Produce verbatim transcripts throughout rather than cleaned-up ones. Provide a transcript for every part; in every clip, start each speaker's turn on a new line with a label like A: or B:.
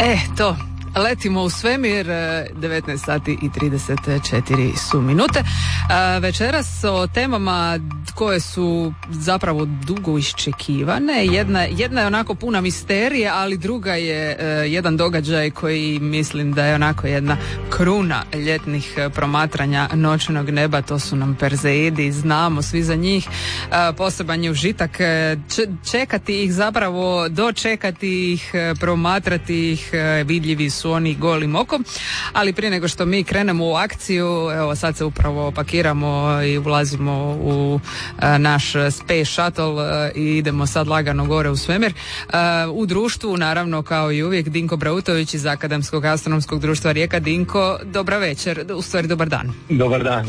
A: E, to, letimo u svemir, devetnaest sati i trideset četiri su minute. Večeras o temama koje su zapravo dugo iščekivane. Jedna, jedna je onako puna misterije, ali druga je jedan događaj koji mislim da je onako jedna kruna ljetnih promatranja noćnog neba. To su nam Perzeidi, znamo svi za njih. Poseban je užitak čekati ih, zapravo dočekati ih, promatrati ih, vidljivi su oni golim okom, ali prije nego što mi krenemo u akciju, evo sad se upravo pakiramo i ulazimo u a, naš Space Shuttle a, i idemo sad lagano gore u svemir. A, u društvu, naravno, kao i uvijek, Dinko Brautović iz Akademskog astronomskog društva Rijeka. Dinko, dobra večer, u stvari dobar dan.
B: Dobar dan.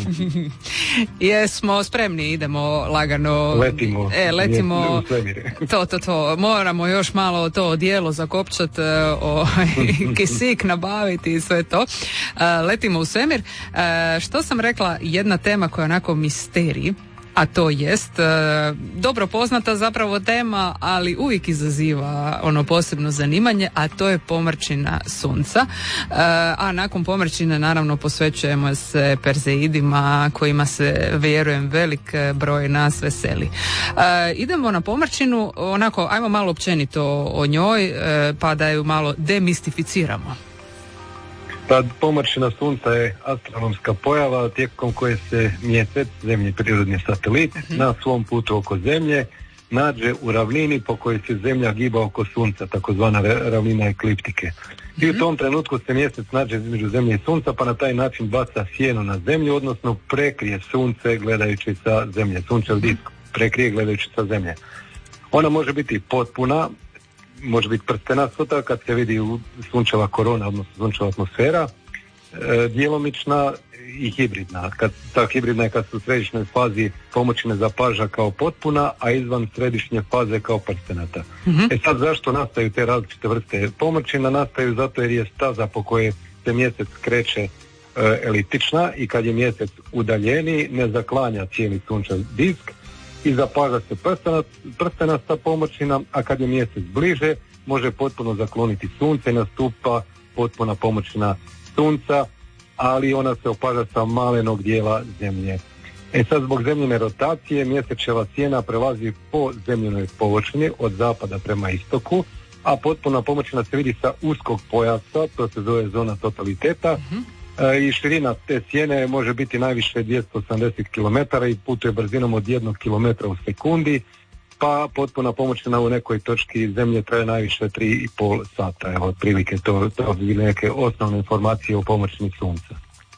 A: Jesmo spremni, idemo lagano.
B: Letimo.
A: E, letimo. To, to, to. Moramo još malo to odijelo zakopčat, o, kisik nabaviti i sve to. Uh, letimo u svemir. Uh, što sam rekla, jedna tema koja je onako misterij, a to jest uh, dobro poznata zapravo tema, ali uvijek izaziva ono posebno zanimanje, a to je pomrčina sunca. Uh, a nakon pomrčine naravno posvećujemo se Perzeidima, kojima se, vjerujem, velik broj nas veseli. Uh, idemo na pomrčinu, onako, ajmo malo općenito o njoj, uh, pa da ju malo demistificiramo.
B: Pa pomrčina sunca je astronomska pojava tijekom koje se mjesec, zemlji prirodni satelit, uh-huh. na svom putu oko zemlje nađe u ravnini po kojoj se zemlja giba oko sunca, takozvana ravnina ekliptike. Uh-huh. I u tom trenutku se mjesec nađe između zemlje i sunca, pa na taj način baca sjenu na zemlju, odnosno prekrije sunce gledajući sa zemlje. Sunčev disk prekrije gledajući sa zemlje. Ona može biti potpuna, može biti prstenasta kad se vidi sunčeva korona, odnosno sunčeva atmosfera, e, djelomična i hibridna. Kad, ta hibridna je kad su u središnjoj fazi pomrčine zapaža kao potpuna, a izvan središnje faze kao prstenata. Mm-hmm. E sad, zašto nastaju te različite vrste pomrčina? Nastaju zato jer je staza po kojoj se mjesec kreće e, eliptična i kad je mjesec udaljeni ne zaklanja cijeli sunčev disk i zapaža se prstenasta pomrčina, a kad je mjesec bliže može potpuno zakloniti sunce i nastupa potpuna pomrčina sunca, ali ona se opaža sa malenog dijela zemlje. E sad, zbog zemljine rotacije mjesečeva sjena prelazi po zemljenoj površini od zapada prema istoku, a potpuna pomrčina se vidi sa uskog pojasa, to se zove zona totaliteta. Mm-hmm. I širina te sjene može biti najviše dvjesto osamdeset kilometara i putuje brzinom od jednog kilometra u sekundi, pa potpuna pomrčina u nekoj točki zemlje traje najviše tri i pol sata. Evo, otprilike to, to bi neke osnovne informacije o pomrčini sunca.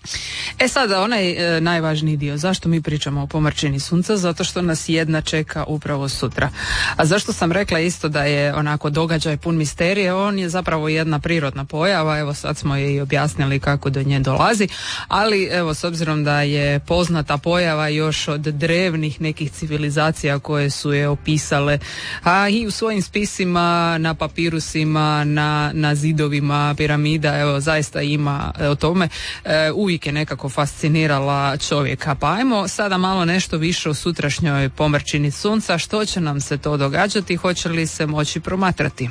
A: E sada, onaj e, najvažniji dio, zašto mi pričamo o pomrčini sunca? Zato što nas jedna čeka upravo sutra. A zašto sam rekla isto da je onako događaj pun misterije? On je zapravo jedna prirodna pojava, evo sad smo je i objasnili kako do nje dolazi, ali evo, s obzirom da je poznata pojava još od drevnih nekih civilizacija koje su je opisale, a i u svojim spisima, na papirusima, na, na zidovima piramida, evo, zaista ima o tome, e, uvijek je nekako fascinirala čovjeka. Pa ajmo sada malo nešto više o sutrašnjoj pomrčini sunca. Što će nam se to događati? Hoće li se moći promatrati?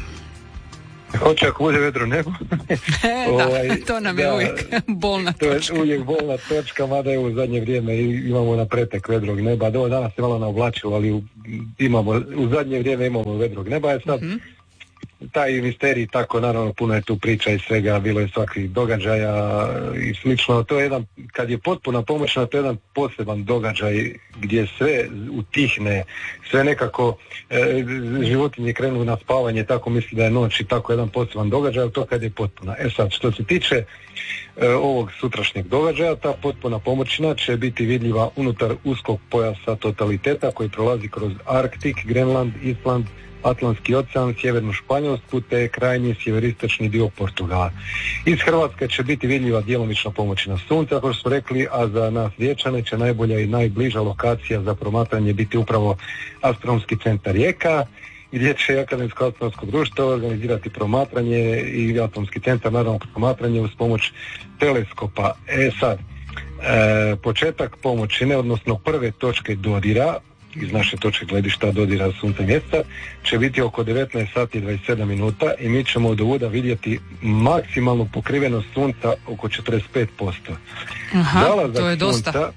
B: Hoće ako bude vedro nebo.
A: E, da, ovaj, to nam je da, uvijek bolna
B: to
A: točka.
B: To je uvijek bolna točka, mada je u zadnje vrijeme imamo na pretek vedrog neba. Do danas je malo naoblačilo, ali u, imamo, u zadnje vrijeme imamo vedrog neba. Je sad mm-hmm. taj misterij, tako naravno puno je tu priča i svega, bilo je svakih događaja i slično. To je jedan, kad je potpuna pomrčina, to je jedan poseban događaj gdje sve utihne, sve nekako e, životinje krenu na spavanje, tako misli da je noć i tako jedan poseban događaj, to kad je potpuna. E sad, što se tiče e, ovog sutrašnjeg događaja, ta potpuna pomrčina će biti vidljiva unutar uskog pojasa totaliteta koji prolazi kroz Arktik, Grenland, Island, Atlantski ocean, sjevernu Španjolsku te krajnji sjeveristočni dio Portugala. Iz Hrvatske će biti vidljiva djelomična pomrčina sunca, kao što smo rekli, a za nas Riječane će najbolja i najbliža lokacija za promatranje biti upravo Astronomski centar Rijeka, gdje će Akademsko astronomsko društvo organizirati promatranje i Atomski centar naravno promatranje uz pomoć teleskopa. E sad, e, početak pomrčine, odnosno prve točke dodira iz naše točke gledišta dodira sunca mjeseca, će biti oko devetnaest sati i dvadeset sedam minuta i mi ćemo od ovuda vidjeti maksimalnu pokrivenost sunca oko četrdeset pet posto.
A: Aha, zalazak to je dosta.
B: Sunca,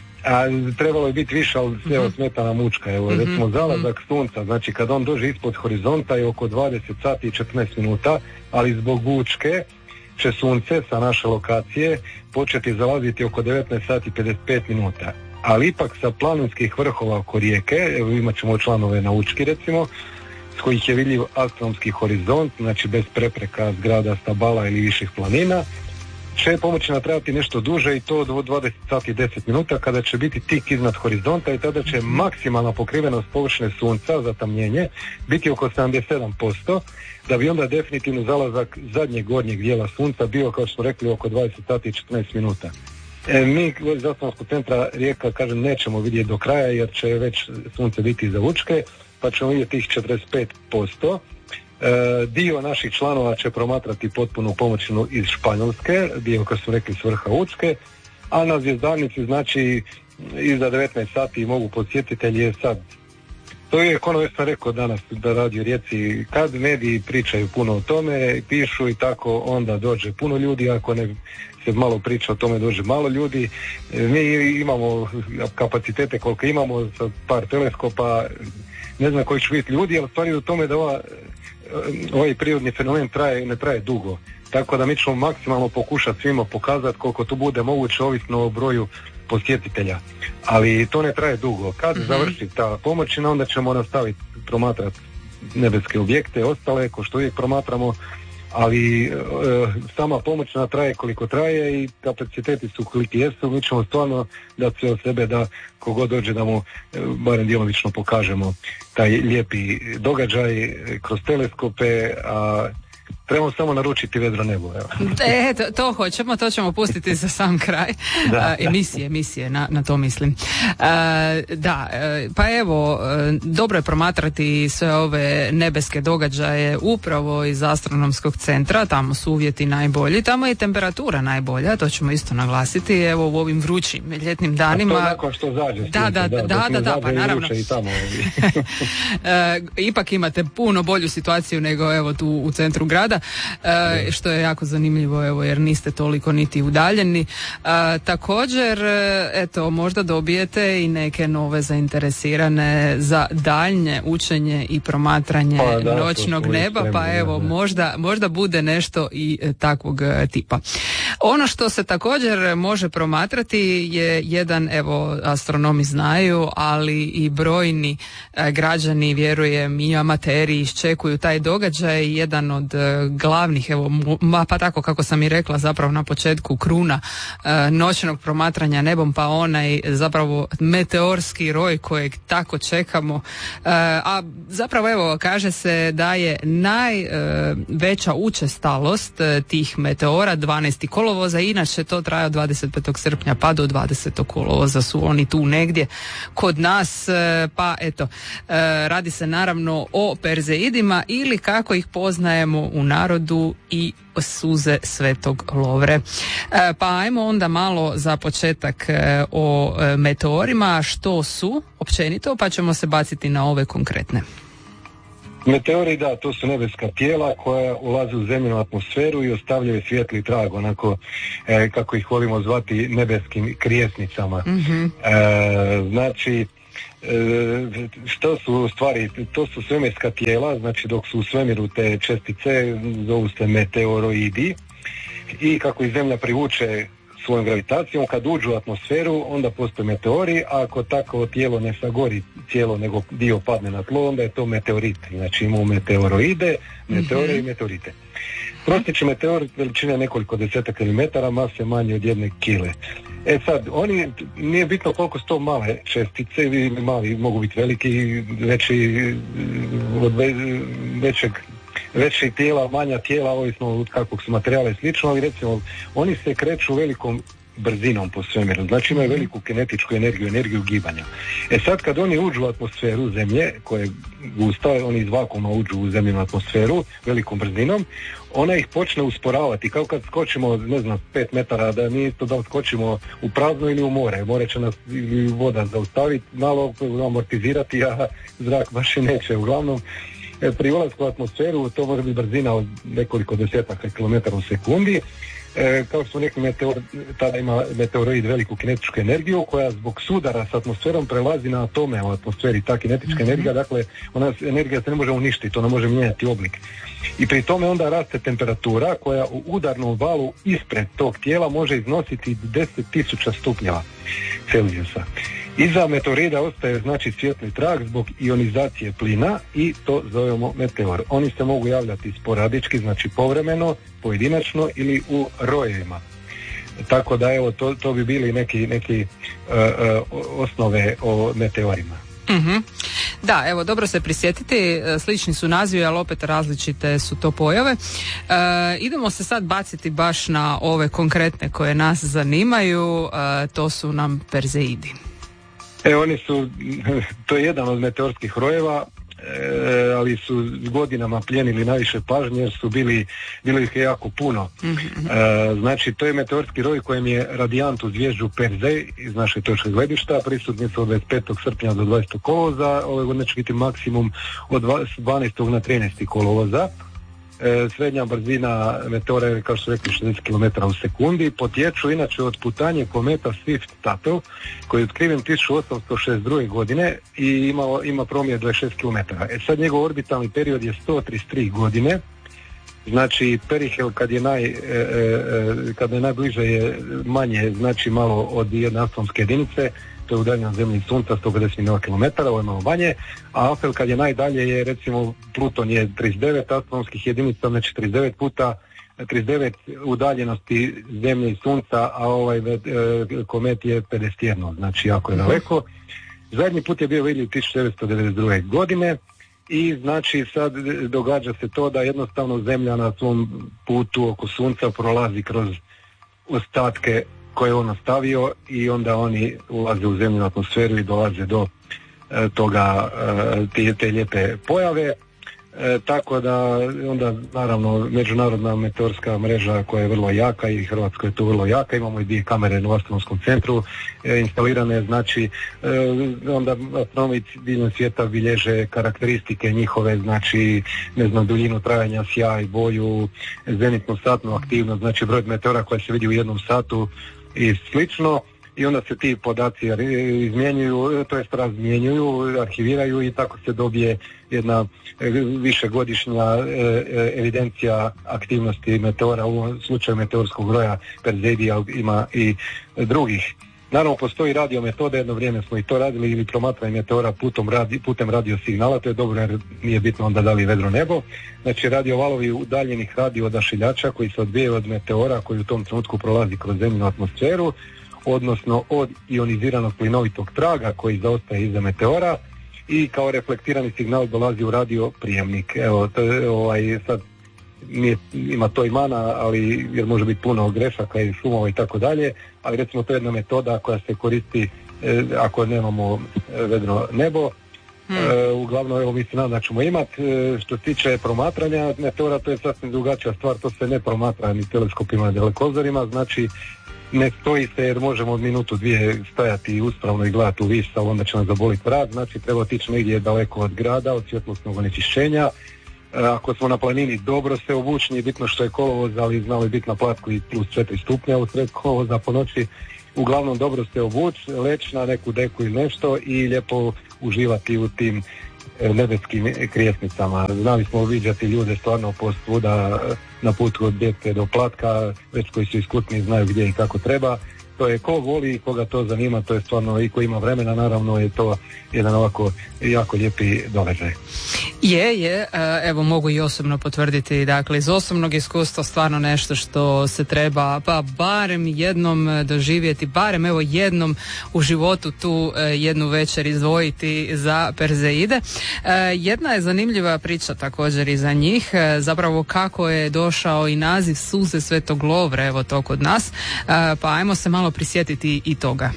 B: a trebalo je biti više, ali sve uh-huh. smeta nam mučka. Evo, uh-huh. recimo zalazak uh-huh. sunca, znači kad on dođe ispod horizonta je oko dvadeset sati i četrnaest minuta, ali zbog bučke će sunce sa naše lokacije početi zalaziti oko devetnaest sati i pedeset pet minuta. Ali ipak sa planinskih vrhova oko rijeke, evo imat ćemo članove na Učki recimo, s kojih je vidljiv astronomski horizont, znači bez prepreka zgrada, stabala ili viših planina, će pomoći natrajati nešto duže i to do dvadeset sati i deset minuta kada će biti tik iznad horizonta i tada će maksimalna pokrivenost površine sunca, zatamnjenje, biti oko sedamdeset sedam posto, da bi onda definitivno zalazak zadnjeg gornjeg dijela sunca bio, kao što smo rekli, oko dvadeset sati i četrnaest minuta. E, mi iz astronomskog centra Rijeka, kažem, nećemo vidjeti do kraja jer će već sunce biti iza Učke, pa ćemo vidjeti tih četrdeset pet posto. E, dio naših članova će promatrati potpunu pomoćinu iz Španjolske, dio, kao smo rekli, s vrha Učke, a na zvjezdanici, znači, iza devetnaest sati mogu posjetitelji je sad. To je ono što sam rekao danas da radi u Rijeci, kad mediji pričaju puno o tome, pišu i tako, onda dođe puno ljudi, ako ne se malo priča o tome, dođe malo ljudi. Mi imamo kapacitete koliko imamo sa par teleskopa, ne znam koji će biti ljudi, ali stvari u tome da ova, ovaj prirodni fenomen traje, ne traje dugo. Tako da mi ćemo maksimalno pokušati svima pokazati koliko to bude moguće, ovisno o broju posjetitelja. Ali to ne traje dugo. Kad mm-hmm. završi ta pomoćina, onda ćemo nastaviti promatrati nebeske objekte, ostale, ko što uvijek promatramo, ali e, sama pomoćina traje koliko traje i kapaciteti su koliki jesu. Mi ćemo stvarno dati sve od sebe da kogod dođe da mu e, barem djelomično pokažemo taj lijepi događaj kroz teleskope, a trebamo samo naručiti vedro nebo. Evo.
A: E, to, to hoćemo, to ćemo pustiti za sam kraj. Da, da. Emisije, emisije, na, na to mislim. A, da, pa evo, dobro je promatrati sve ove nebeske događaje upravo iz astronomskog centra, tamo su uvjeti najbolji, tamo je temperatura najbolja, to ćemo isto naglasiti, evo u ovim vrućim ljetnim danima.
B: A to nakon što zađe.
A: Da, sunce, da, da, da, da, da, pa naravno.
B: I tamo,
A: e, ipak imate puno bolju situaciju nego evo tu u centru grada. E, što je jako zanimljivo, evo, jer niste toliko niti udaljeni. E, također, eto, možda dobijete i neke nove zainteresirane za daljnje učenje i promatranje pa, da, noćnog neba, spremni, pa evo, da. možda, možda bude nešto i e, takvog e, tipa. Ono što se također može promatrati je jedan, evo, astronomi znaju, ali i brojni e, građani, vjerujem, i amateri iščekuju taj događaj, jedan od e, glavnih, evo, ma, pa tako kako sam i rekla zapravo na početku, kruna e, noćnog promatranja nebom, pa onaj zapravo meteorski roj kojeg tako čekamo, e, a zapravo evo kaže se da je najveća e, učestalost e, tih meteora dvanaesti kolovoza, inače to traje od dvadeset petog srpnja pa do dvadesetog kolovoza su oni tu negdje kod nas, e, pa eto, e, radi se naravno o Perzeidima ili kako ih poznajemo u narodu i suze Svetog Lovre. E, pa ajmo onda malo za početak e, o e, meteorima, što su općenito, pa ćemo se baciti na ove konkretne.
B: Meteori, da, to su nebeska tijela koja ulaze u zemljenu atmosferu i ostavljaju svijetli trag, onako e, kako ih volimo zvati nebeskim krijesnicama. Mm-hmm. E, znači, E, što su u stvari, to su svemirska tijela, znači dok su u svemiru te čestice zovu se meteoroidi i kako ih zemlja privuče svojom gravitacijom, kad uđu u atmosferu onda postoje meteori, a ako tako tijelo ne sagori cijelo nego dio padne na tlo, onda je to meteorit. Znači imamo meteoroide, meteore mm-hmm. i meteorite. Prosječni meteor veličine nekoliko desetaka milimetara, mase manje od jedne kile. E sad, oni, nije bitno koliko su to male čestice, ili mali, mogu biti veliki, veći, od većeg, većeg tijela, manja tijela, ovisno od kakvog su materijala i slično, ali recimo, oni se kreću velikom brzinom po svemiru, znači imaju veliku kinetičku energiju, energiju gibanja. E sad kad oni uđu u atmosferu Zemlje, koja je gusta, oni iz vakuma uđu u zemljenu atmosferu velikom brzinom, ona ih počne usporavati, kao kad skočimo, ne znam, pet metara, da nije isto da skočimo u prazno ili u more. More će nas ili voda zaustaviti, malo amortizirati, a zrak baš i neće. Uglavnom, pri ulasku u atmosferu to može biti brzina od nekoliko desetaka kilometara u sekundi. E, kao što neki meteor, tada ima meteoroid veliku kinetičku energiju koja zbog sudara s atmosferom prelazi na atome u atmosferi. Ta kinetička mm-hmm. energija, dakle, ona energija se ne može uništiti, ona može mijenjati oblik. I pri tome onda raste temperatura koja u udarnom valu ispred tog tijela može iznositi deset tisuća stupnjeva Celzijusa. Iza meteorida ostaje znači svjetli trag zbog ionizacije plina i to zovemo meteor. Oni se mogu javljati sporadički, znači povremeno, pojedinačno ili u rojevima. Tako da evo to, to bi bili neki, neki uh, uh, osnove o meteorima.
A: Mm-hmm. Da, evo, dobro se prisjetiti, slični su nazivi, ali opet različite su to pojave. E, idemo se sad baciti baš na ove konkretne koje nas zanimaju, e, to su nam Perzeidi.
B: E, oni su, to je jedan od meteorskih rojeva, e, ali su godinama plijenili najviše pažnje jer su bili, bilo ih je jako puno. Mm-hmm. E, znači, to je meteorski roj kojem je radijant u zvježđu Perzej iz naše točke gledišta, prisutni su od dvadeset petog srpnja do dvadesetog kolovoza, ove godine će biti maksimum od dvanaestog na trinaestog kolovoza. E, srednja brzina meteora je, kao što rekli, šezdeset kilometara u sekundi. Potječu inače od putanje kometa Swift-Tuttle koji je otkriven tisuću osamsto šezdeset druge godine i ima, ima promjer dvadeset šest kilometara. E sad njegov orbitalni period je sto trideset tri godine. Znači perihel kad je, naj, e, e, kad je najbliže je manje, znači malo od jedne astronomske jedinice, to je udaljeno od Zemlje i Sunca sto pedeset milijuna kilometara, ovo je malo manje, a Afel kad je najdalje je, recimo, Pluton je trideset devet astronomskih jedinica, znači trideset devet puta, trideset devet udaljenosti Zemlje i Sunca, a ovaj e, komet je pedeset jedan, znači jako je daleko. Zadnji put je bio vidljiv tisuću devetsto devedeset druge godine i znači sad događa se to da jednostavno Zemlja na svom putu oko Sunca prolazi kroz ostatke koje je on ostavio i onda oni ulaze u zemljenu atmosferu i dolaze do e, toga, e, te, te lijepe pojave. E, tako da onda naravno međunarodna meteorska mreža koja je vrlo jaka i Hrvatska je tu vrlo jaka, imamo i dvije kamere u astronomskom centru e, instalirane, znači e, onda astronomi diljem svijeta bilježe karakteristike njihove, znači ne znam, duljinu trajanja, sjaj, boju, zenitnu satnu aktivnost, znači broj meteora koja se vidi u jednom satu i slično, i onda se ti podaci izmjenjuju, to jest razmjenjuju, arhiviraju i tako se dobije jedna višegodišnja evidencija aktivnosti meteora, u ovom slučaju meteorskog roja Perzeidija ima i drugih. Naravno, postoji radio metode, jedno vrijeme smo i to radili, ili promatranje meteora putem, radi, putem radiosignala, to je dobro jer nije bitno onda da li vedro nebo. Znači radiovalovi udaljenih radioodašiljača koji se odbijaju od meteora koji u tom trenutku prolazi kroz zemljinu atmosferu, odnosno od ioniziranog plinovitog traga koji zaostaje iza meteora i kao reflektirani signal dolazi u radio prijemnik. Evo, to je, ovaj, sad nije, ima to i mana, ali jer može biti puno grešaka i šumova i tako dalje, ali recimo to je jedna metoda koja se koristi e, ako nemamo vedro nebo. Hmm. E, uglavnom, evo, mi se nadam da ćemo imati. E, što se tiče promatranja meteora, to je sasvim drugačija stvar, to se ne promatra ni teleskopima ni dalekozorima, znači ne stoji se jer možemo od minutu dvije stajati uspravno i gledati u vis, ali onda će nas zaboliti vrat, znači treba otići negdje daleko od grada, od svjetlosnog onečišćenja. Ako smo na planini, dobro se obući, nije bitno što je kolovoz, ali znalo je biti na platku i plus četiri stupnja u sred kolovoza po noći. Uglavnom dobro se obući, leći na neku deku ili nešto i lijepo uživati u tim nebeskim krijesnicama. Znali smo viđati ljude stvarno posvuda na putu od Djeke do Platka, već koji su iskusni znaju gdje i kako treba. To je ko voli i koga to zanima, to je stvarno, i ko ima vremena, naravno je to jedan ovako jako lijepi događaj.
A: Je, je, evo mogu i osobno potvrditi, dakle iz osobnog iskustva stvarno nešto što se treba pa barem jednom doživjeti, barem evo jednom u životu tu jednu večer izdvojiti za Perzeide. Jedna je zanimljiva priča također i za njih, zapravo kako je došao i naziv Suze Svetog Lovre, evo to kod nas, pa ajmo se malo malo prisjetiti i toga.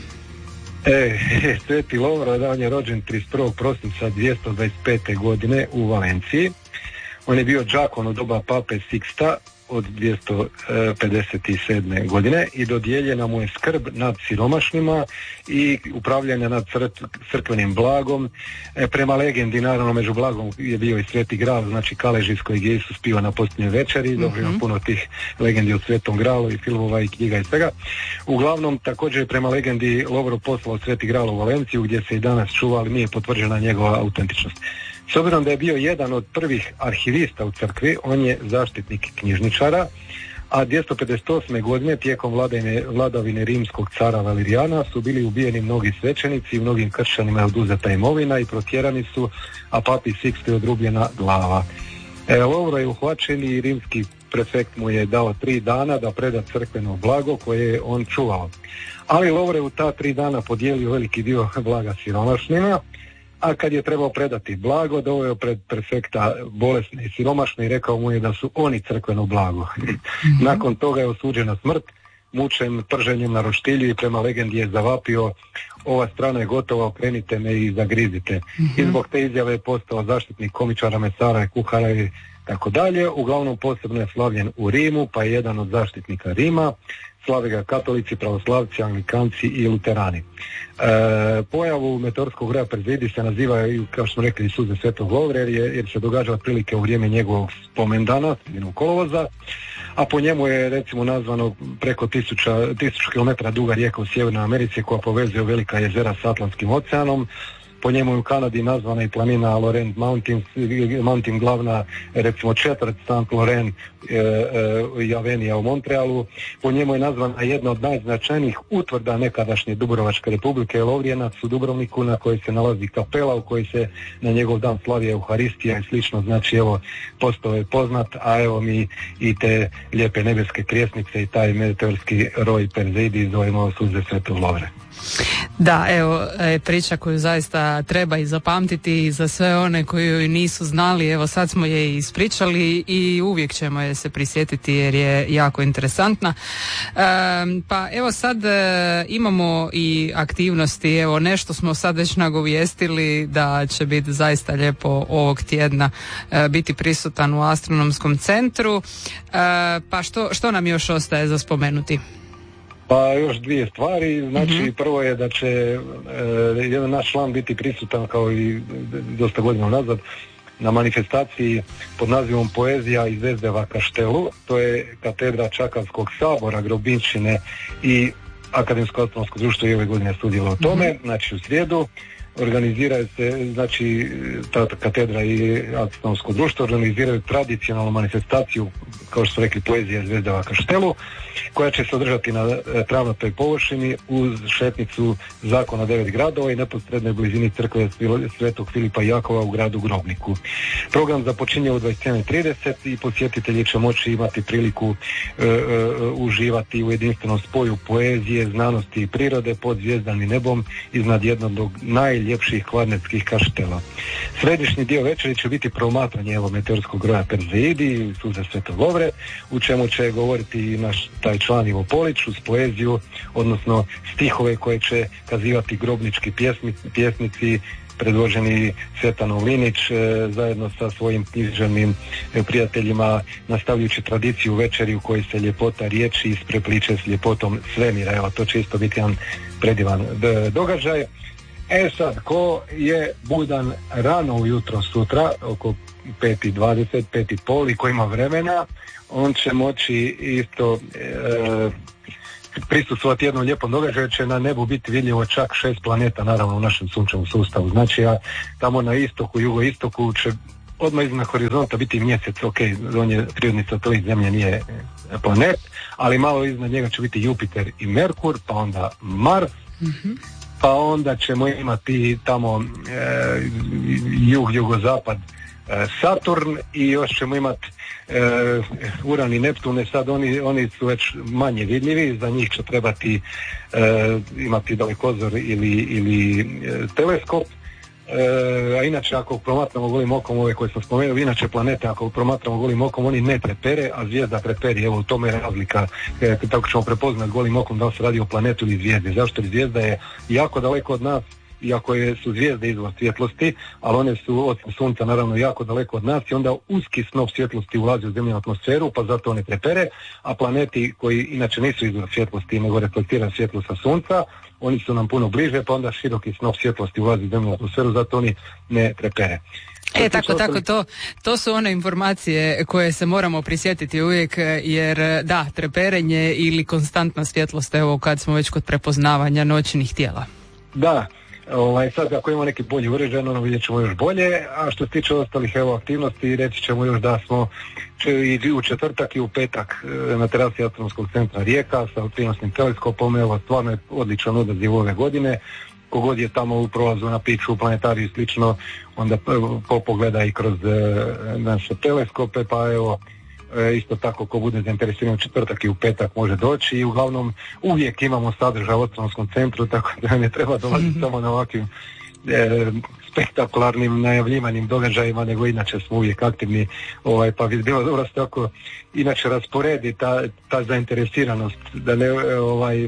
B: E, Sveti Lovro, on je rođen trideset prvog prosinca dvjesto dvadeset pete godine u Valenciji. On je bio đakon u doba pape Siksta od dvjesto pedeset sedme godine i dodijeljena mu je skrb nad siromašnima i upravljanje nad crkvenim blagom. E, prema legendi, naravno, među blagom je bio i Sveti Gral, znači kalež iz kojeg je Isus pio na posljednjoj večeri. Mm-hmm. Dobro, ima puno tih legendi o Svetom Gralu i filmova i knjiga i svega. Uglavnom, također prema legendi Lovro poslao Sveti Gral u Valenciju, gdje se i danas čuva, ali nije potvrđena njegova autentičnost. S obzirom da je bio jedan od prvih arhivista u crkvi, on je zaštitnik knjižničara, a dvjesto pedeset osme godine tijekom vladavine, vladavine rimskog cara Valerijana su bili ubijeni mnogi svećenici i mnogim kršćanima je oduzeta imovina i protjerani su, a papi Sikstu je odrubljena glava. E, Lovro je uhvaćen i rimski prefekt mu je dao tri dana da preda crkveno blago koje je on čuvao. Ali Lovro je u ta tri dana podijelio veliki dio blaga siromašnima, a kad je trebao predati blago, doveo pred prefekta bolesne i siromašne i rekao mu je da su oni crkveno blago. Mm-hmm. Nakon toga je osuđen na smrt, mučen prženjem na roštilju i prema legendi je zavapio: ova strana je gotova, okrenite me i zagrizite. Mm-hmm. I zbog te izjave je postao zaštitnik komičara, mesara i kuhara i tako dalje. Uglavnom posebno je slavljen u Rimu, pa je jedan od zaštitnika Rima. Slave ga katolici, pravoslavci, anglikanci i luterani. E, pojavu meteorskog broja Perzeidi se naziva, kao što smo rekli, suze Svetog Lovre, jer, je, jer se događa otprilike u vrijeme njegovog spomendana, sredinom kolovoza, a po njemu je recimo nazvano preko tisuća, tisuću kilometara duga rijeka u Sjevernoj Americi koja povezuje velika jezera s Atlantskim oceanom. Po njemu je u Kanadi nazvana i planina Laurent Mountain, Mountain glavna, recimo četvrt Saint Laurent e, e, i Avenija u Montrealu. Po njemu je nazvana jedna od najznačajnijih utvrda nekadašnje Dubrovačke republike, Lovrijenac u Dubrovniku, na kojoj se nalazi kapela u kojoj se na njegov dan slavi Euharistija i slično. Znači, evo, postao je poznat, a evo mi i te lijepe nebeske krijesnice i taj meteorski roj Perzeidi zovemo suze Svetog Lovre.
A: Da, evo, priča koju zaista treba i zapamtiti i za sve one koji ju nisu znali. Evo, sad smo je ispričali i uvijek ćemo je se prisjetiti jer je jako interesantna. E, pa evo sad e, imamo i aktivnosti. Evo, nešto smo sad već nagovijestili da će biti zaista lijepo ovog tjedna e, biti prisutan u Astronomskom centru. E, pa što, što nam još ostaje za spomenuti?
B: Pa još dvije stvari, znači mm-hmm. prvo je da će e, jedan naš član biti prisutan kao i dosta godina nazad na manifestaciji pod nazivom Poezija iz Zvezdeva Kaštelu, to je katedra Čakavskog sabora, Grobinčine i Akademsko astronomsko društvo i ove godine sudjelovalo o tome, mm-hmm. znači u srijedu. Organiziraju se, znači ta katedra i astronomsko društvo organiziraju tradicionalnu manifestaciju, kao što su rekli, Poezija Zvezdeva Kaštelu, koja će se održati na travnatoj površini uz šetnicu Zakona devet gradova i neposrednoj blizini crkve Svetog Filipa i Jakova u gradu Grobniku. Program započinje u dvadeset jedan i trideset i posjetitelji će moći imati priliku e, e, uživati u jedinstvenom spoju poezije, znanosti i prirode pod zvjezdanim nebom iznad jednog od najljepših kvarnerskih kaštela. Središnji dio večeri će biti promatranje evo meteorskog broja Perzeidi, suze Svetog Lovre, u čemu će govoriti naš taj član Ivo Polić uz poeziju, odnosno stihove koje će kazivati grobnički pjesmi, pjesnici predvođeni Cvetanom Linić e, zajedno sa svojim književnim e, prijateljima, nastavljajući tradiciju večeri u kojoj se ljepota riječi isprepliče s ljepotom svemira. Evo, to će isto biti jedan predivan d- događaj. E sad, ko je budan rano ujutro sutra, oko pet i dvadeset, pet i pol i ko ima vremena, on će moći isto e, prisustvovati jednom lijepom događaju, će na nebu biti vidljivo čak šest planeta, naravno u našem sunčevom sustavu. Znači, a tamo na istoku, jugoistoku će odmah iznad horizonta biti mjesec, ok, on je prirodni satelit, Zemlja nije planet, ali malo iznad njega će biti Jupiter i Merkur, pa onda Mars, mm-hmm. pa onda ćemo imati tamo e, jug, jugozapad, e, Saturn i još ćemo imati e, Uran i Neptune. Sad oni, oni su već manje vidljivi, za njih će trebati e, imati dalekozor ili, ili e, teleskop. E, a inače ako promatramo golim okom ove koje sam spomenuo, inače planete ako promatramo golim okom oni ne trepere, a zvijezda treperi, evo u tome je razlika, e, tako ćemo prepoznati golim okom da li se radi o planetu ili zvijezdi. Zašto? Jer zvijezda je jako daleko od nas, iako je, su zvijezde izvor svjetlosti, ali one su od sunca naravno jako daleko od nas i onda uski snop svjetlosti ulazi u zemljenu atmosferu, pa zato one trepere, a planeti koji inače nisu izvor svjetlosti nego reflektiraju svjetlost sa sunca, oni su nam puno bliže, pa onda široki snop svjetlosti ulazi u zemljenu atmosferu, zato oni ne trepere.
A: E, tako, tako, to, to su one informacije koje se moramo prisjetiti uvijek, jer da, treperenje ili konstantna svjetlost, evo kad smo već kod prepoznavanja noćnih tijela.
B: Da, ovaj, sad ako imamo neki bolji uređaj, ono vidjet ćemo još bolje, a što se tiče ostalih evo aktivnosti, reći ćemo još da smo i u četvrtak i u petak na terasi Astronomskog centra Rijeka sa prijenosnim teleskopom, evo stvarno je odličan odaziv ove godine. Kogod je tamo u prolazu na piću u planetariju i slično, onda po pogleda i kroz e, naše teleskope, pa evo e, isto tako ko bude zainteresiran u četvrtak i u petak može doći i uglavnom uvijek imamo sadržaj u Astronomskom centru, tako da ne treba dolaziti samo na ovakvim e, spektakularnim najavljivanim događajima, nego inače smo uvijek aktivni, ovaj, pa bi bilo dobro tako inače rasporedi ta, ta zainteresiranost, da ne, ovaj,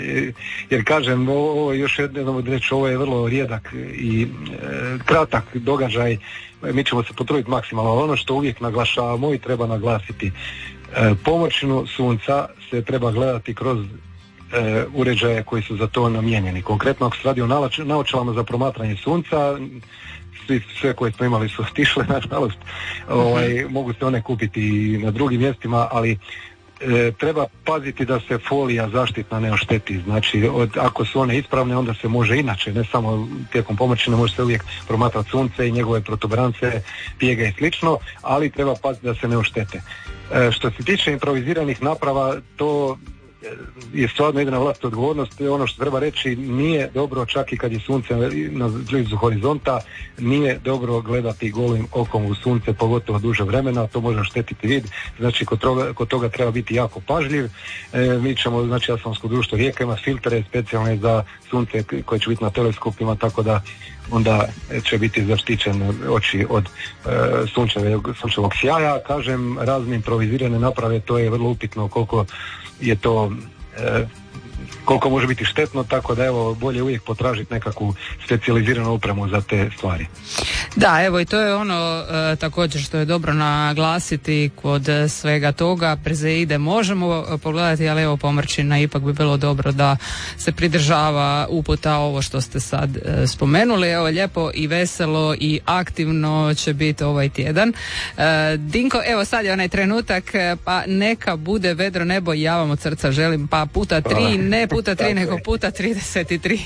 B: jer kažem, ovo još jednom reći, ovo je vrlo rijedak i e, kratak događaj, mi ćemo se potruditi maksimalno, ono što uvijek naglašavamo i treba naglasiti, e, površinu sunca se treba gledati kroz E, uređaje koji su za to namijenjeni. Konkretno ako se radi o naočalama za promatranje sunca, svi, sve koje smo imali su otišle, nažalost, ovaj, mogu se one kupiti i na drugim mjestima, ali e, treba paziti da se folija zaštitna ne ošteti. Znači, od, ako su one ispravne, onda se može inače, ne samo tijekom pomoćine, može se uvijek promatrati sunce i njegove protuberance, pjega i slično, ali treba paziti da se ne oštete. E, što se tiče improviziranih naprava, to je stvarno ide na vlastitu odgovornost. Ono što treba reći, nije dobro, čak i kad je sunce na blizu horizonta, nije dobro gledati golim okom u sunce, pogotovo duže vremena, to može štetiti vid, znači kod toga, kod toga treba biti jako pažljiv. E, mi ćemo, znači Astronomsko društvo Rijeka ima filtere specijalne za sunce koje će biti na teleskopima, tako da onda će biti zaštićen oči od e, sunčevog, sunčevog sjaja. Kažem, razne improvizirane naprave, to je vrlo upitno koliko je to e, koliko može biti štetno, tako da evo bolje uvijek potražiti nekakvu specijaliziranu opremu za te stvari.
A: Da, evo i to je ono e, također što je dobro naglasiti kod svega toga. Perseide možemo pogledati, ali evo pomrčina ipak bi bilo dobro da se pridržava uputa ovo što ste sad e, spomenuli. Evo lijepo i veselo i aktivno će biti ovaj tjedan. E, Dinko, evo sad je onaj trenutak, pa neka bude vedro nebo, ja vam od srca želim, pa puta tri, ne puta tri, nego puta trideset tri.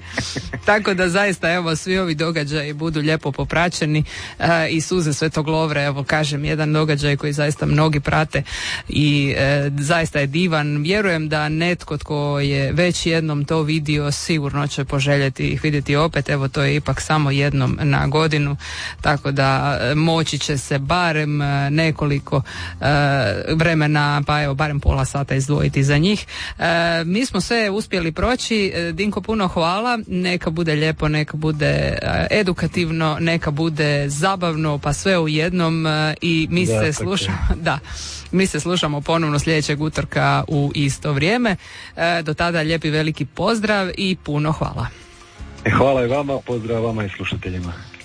A: Tako da zaista evo svi ovi događaji budu lijepo popraćeni uh, i suze Svetog Lovre, evo kažem, jedan događaj koji zaista mnogi prate i uh, zaista je divan. Vjerujem da netko tko je već jednom to vidio sigurno će poželjeti ih vidjeti opet, evo to je ipak samo jednom na godinu, tako da uh, moći će se barem uh, nekoliko uh, vremena, pa evo barem pola sata izdvojiti za njih. Uh, mi smo sve uspjeli proći. Dinko, puno hvala, neka bude lijepo, neka bude edukativno, neka bude zabavno, pa sve u jednom i mi da, se slušamo da, mi se slušamo ponovno sljedećeg utorka u isto vrijeme. Do tada lijepi veliki pozdrav i puno hvala.
B: Hvala i vama, pozdrav vama i slušateljima.